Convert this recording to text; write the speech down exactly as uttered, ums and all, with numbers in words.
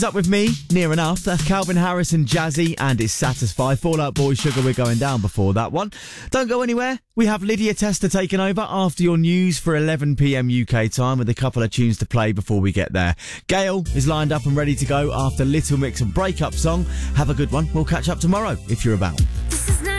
Up with me, near enough. That's Calvin Harris and Jazzy, and it's Satisfy. Fall Out Boy, Sugar, we're going down before that one. Don't go anywhere. We have Lydia Tester taking over after your news for eleven p.m. U K time with a couple of tunes to play before we get there. Gail is lined up and ready to go after Little Mix and Breakup Song. Have a good one. We'll catch up tomorrow if you're about.